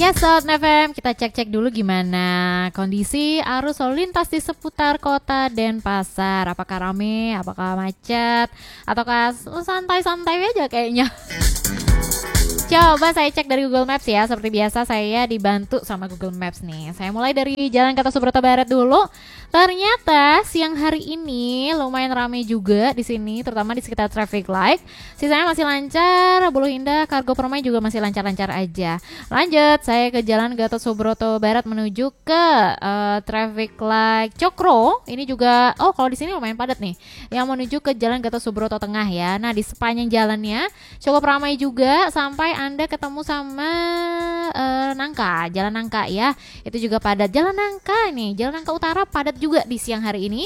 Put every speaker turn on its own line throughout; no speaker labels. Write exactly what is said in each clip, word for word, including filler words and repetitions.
Ya Sobat F M, kita cek-cek dulu gimana kondisi arus lalu lintas di seputar kota Denpasar. Apakah rame, apakah macet, ataukah santai-santai aja kayaknya. Coba saya cek dari Google Maps ya. Seperti biasa saya dibantu sama Google Maps nih. Saya mulai dari Jalan Gatot Subroto Barat dulu. Ternyata siang hari ini lumayan ramai juga di sini, terutama di sekitar traffic light. Sisanya masih lancar, Buluh Indah, Kargo Permai juga masih lancar-lancar aja. Lanjut, saya ke Jalan Gatot Subroto Barat menuju ke uh, traffic light Cokro. Ini juga, oh kalau di sini lumayan padat nih. Yang menuju ke Jalan Gatot Subroto Tengah ya. Nah di sepanjang jalannya cukup ramai juga sampai Anda ketemu sama uh, Nangka, Jalan Nangka ya. Itu juga padat. Jalan Nangka nih, Jalan Nangka Utara padat juga di siang hari ini.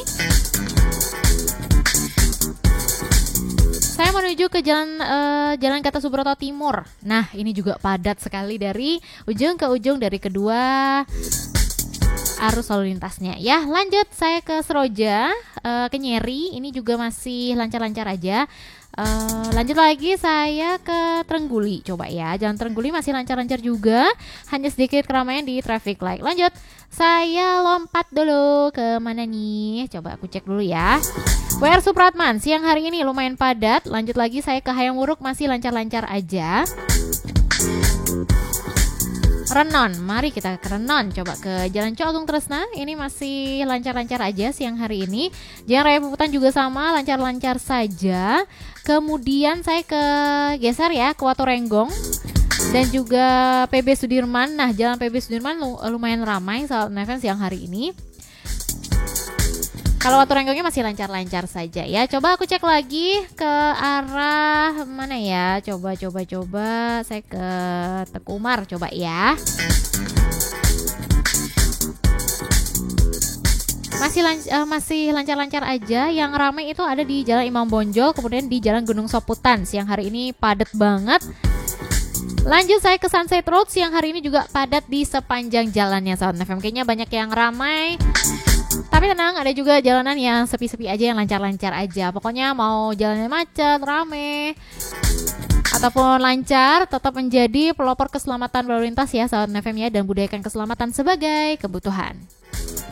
Saya menuju ke jalan uh, Jalan Gatot Subroto Timur. Nah, ini juga padat sekali dari ujung ke ujung dari kedua arus lalu lintasnya. Ya, lanjut saya ke Seroja, uh, ke Nyeri. Ini juga masih lancar-lancar aja. Uh, lanjut lagi saya ke Trengguli. Coba ya, Jalan Trengguli masih lancar-lancar juga. Hanya sedikit keramaian di traffic light. Lanjut, saya lompat dulu ke mana nih? Coba aku cek dulu ya. W R Supratman, siang hari ini lumayan padat. Lanjut lagi saya ke Hayam Wuruk, masih lancar-lancar aja. Renon, mari kita ke Renon. Coba ke Jalan Co Agung Tresna. Ini masih lancar-lancar aja siang hari ini. Jalan Raya Puputan juga sama, lancar-lancar saja. Kemudian saya ke geser ya ke Watorenggong dan juga P B Sudirman. Nah, Jalan P B Sudirman lumayan ramai saat event siang hari ini. Kalau Watorenggongnya masih lancar-lancar saja ya. Coba aku cek lagi ke arah mana ya. Coba coba coba saya ke Teku Umar coba ya. Masih lanc- uh, masih lancar-lancar aja. Yang ramai itu ada di Jalan Imam Bonjol, kemudian di Jalan Gunung Soputan. Siang hari ini padat banget. Lanjut saya ke Sunset Road. Siang hari ini juga padat di sepanjang jalannya Sound F M. Kayaknya banyak yang ramai. Tapi tenang, ada juga jalanan yang sepi-sepi aja, yang lancar-lancar aja. Pokoknya mau jalannya macet, rame, ataupun lancar, tetap menjadi pelopor keselamatan berlalu lintas ya Sound F M ya. Dan budayakan keselamatan sebagai kebutuhan.